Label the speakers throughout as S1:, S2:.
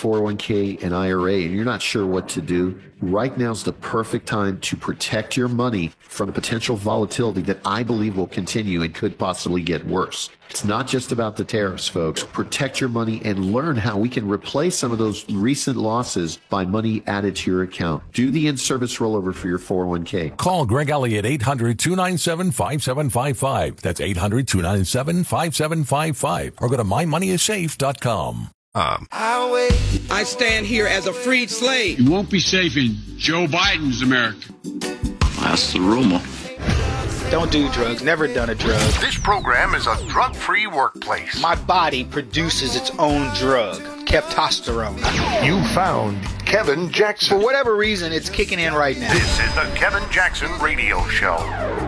S1: 401k and IRA and you're not sure what to do, right now is the perfect time to protect your money from potential volatility that I believe will continue and could possibly get worse. It's not just about the tariffs, folks. Protect your money and learn how we can replace some of those recent losses by money added to your account. Do the in-service rollover for your 401k.
S2: Call Greg Elliott 800-297-5755. That's 800-297-5755. Or go to mymoneyissafe.com.
S3: I stand here as a freed slave.
S4: You won't be safe in Joe Biden's America.
S5: That's the rumor.
S6: Don't do drugs. Never done a drug.
S7: This program is a drug-free workplace.
S6: My body produces its own drug, Keptosterone.
S7: You found Kevin Jackson.
S6: For whatever reason, it's kicking in right now.
S7: This is the Kevin Jackson Radio Show.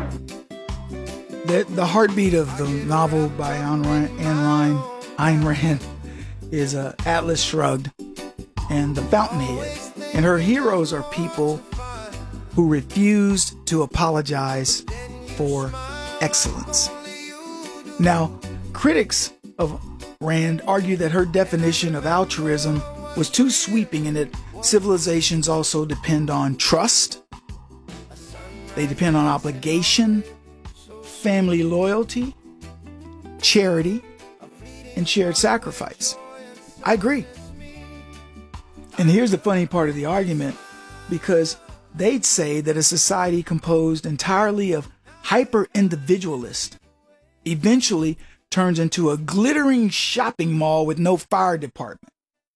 S8: The heartbeat of the novel by Ayn Rand is Atlas Shrugged and The Fountainhead. And her heroes are people who refused to apologize for excellence. Now, critics of Rand argue that her definition of altruism was too sweeping and that civilizations also depend on trust, they depend on obligation, family loyalty, charity, and shared sacrifice. I agree. And here's the funny part of the argument, because they'd say that a society composed entirely of hyper-individualist eventually turns into a glittering shopping mall with no fire department.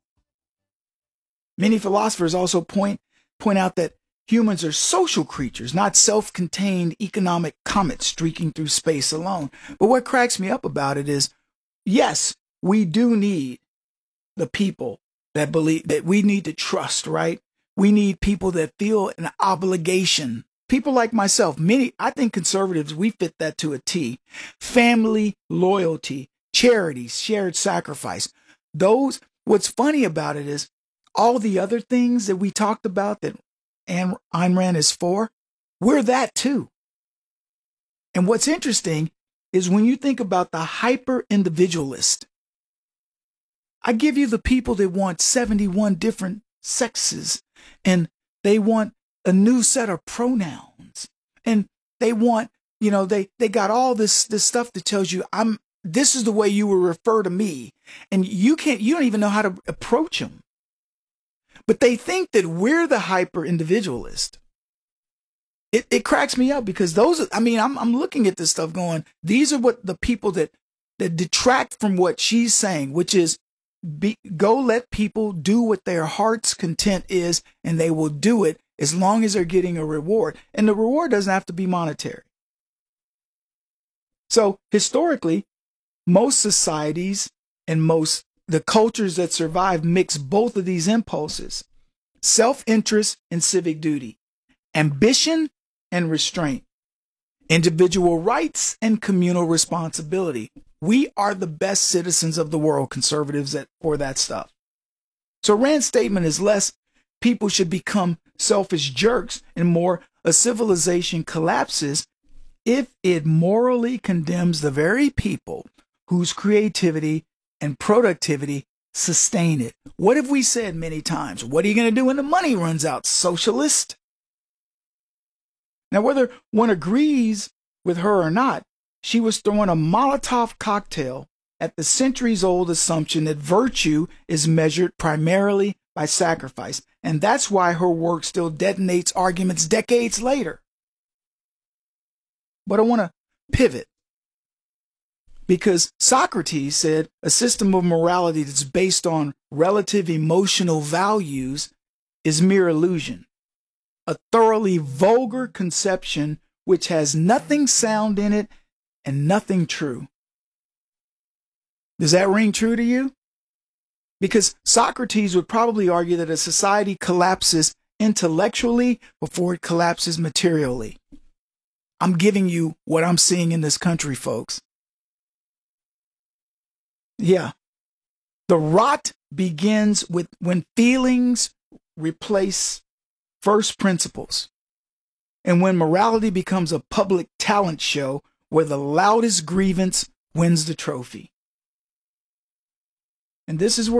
S8: Many philosophers also point out that humans are social creatures, not self-contained economic comets streaking through space alone. But what cracks me up about it is, yes, we do need the people that believe, that we need to trust, right? We need people that feel an obligation. People like myself, I think conservatives, we fit that to a T. Family loyalty, charity, shared sacrifice. What's funny about it is all the other things that we talked about that Ayn Rand is for, we're that too. And what's interesting is when you think about the hyper-individualist, I give you the people that want 71 different sexes, and they want a new set of pronouns, and they want, they got all this stuff that tells you this is the way you will refer to me, and you don't even know how to approach them. But they think that we're the hyper individualist. It cracks me up because I'm looking at this stuff going, these are what the people that detract from what she's saying, which is go let people do what their heart's content is, and they will do it as long as they're getting a reward. And the reward doesn't have to be monetary. So historically, most societies and the cultures that survive mix both of these impulses: self-interest and civic duty, ambition and restraint, individual rights and communal responsibility. We are the best citizens of the world, conservatives, for that stuff. So Rand's statement is less people should become selfish jerks and more a civilization collapses if it morally condemns the very people whose creativity and productivity sustain it. What have we said many times? What are you going to do when the money runs out, socialist? Now, whether one agrees with her or not, she was throwing a Molotov cocktail at the centuries-old assumption that virtue is measured primarily by sacrifice. And that's why her work still detonates arguments decades later. But I want to pivot, because Socrates said a system of morality that's based on relative emotional values is mere illusion, a thoroughly vulgar conception which has nothing sound in it and nothing true. Does that ring true to you? Because Socrates would probably argue that a society collapses intellectually before it collapses materially. I'm giving you what I'm seeing in this country, folks. Yeah. The rot begins when feelings replace first principles, and when morality becomes a public talent show where the loudest grievance wins the trophy. And this is where